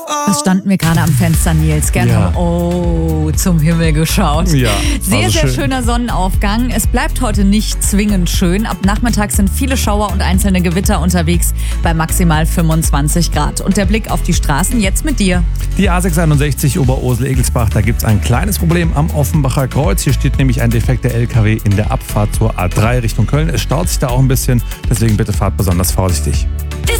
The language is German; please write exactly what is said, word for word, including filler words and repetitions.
Das standen wir gerade am Fenster, Nils. Gern Ja. haben oh, zum Himmel geschaut. Ja, Sehr, also sehr schön. schöner Sonnenaufgang. Es bleibt heute nicht zwingend schön. Ab Nachmittag sind viele Schauer und einzelne Gewitter unterwegs bei maximal fünfundzwanzig Grad. Und der Blick auf die Straßen jetzt mit dir. Die A sechshunderteinundsechzig Oberursel-Egelsbach, da gibt es ein kleines Problem am Offenbacher Kreuz. Hier steht nämlich ein defekter L K W in der Abfahrt zur A drei Richtung Köln. Es staut sich da auch ein bisschen, deswegen bitte fahrt besonders vorsichtig.